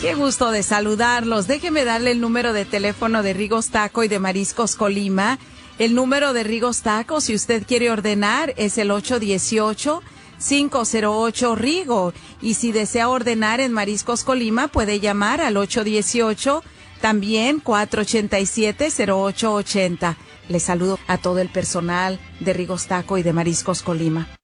Qué gusto de saludarlos. Déjeme darle el número de teléfono de Rigos Taco y de Mariscos Colima. El número de Rigos Taco, si usted quiere ordenar, es el 818-508 Rigo. Y si desea ordenar en Mariscos Colima, puede llamar al 818, también 487-0880. Les saludo a todo el personal de Rigos Taco y de Mariscos Colima.